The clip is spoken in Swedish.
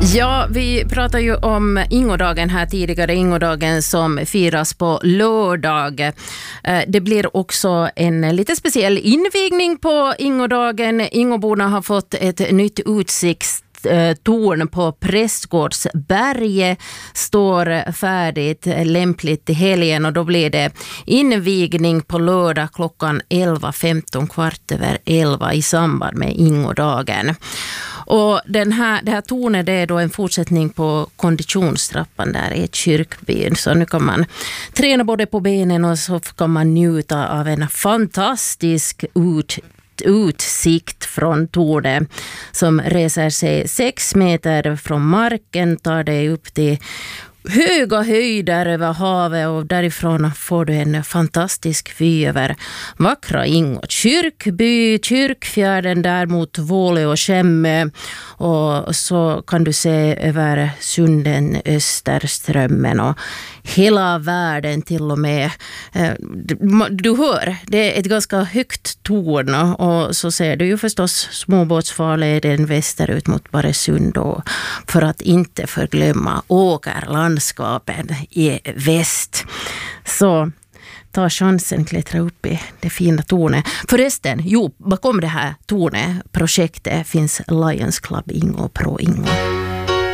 Ja, vi pratar ju om Ingodagen här tidigare, Ingodagen som firas på lördag. Det blir också en lite speciell invigning på Ingodagen. Ingoborna har fått ett nytt utsiktstorn på Prästgårdsberget, står färdigt lämpligt till helgen, och då blir det invigning på lördag klockan 11.15, 11:15 i samband med Ingodagen. Och det här tornet, det är då en fortsättning på konditionstrappan där i kyrkbyn. Så nu kan man träna både på benen och så kan man njuta av en fantastisk utsikt från tornet som reser sig 6 meter från marken, tar det upp till höga höjder över havet, och därifrån får du en fantastisk vy över vackra Ingå kyrkby, Kyrkfjärden där mot Våle och Skämme, och så kan du se över Sunden, Österströmmen och hela världen till och med. Du hör, det är ett ganska högt torn, och så ser du ju förstås småbåtsfarleden västerut mot Baresund, och för att inte förglömma åkerlandskapen i väst. Så ta chansen, klättra upp i det fina tornet. Förresten, bakom det här tornet projektet finns Lions Club Ingo Pro Ingo.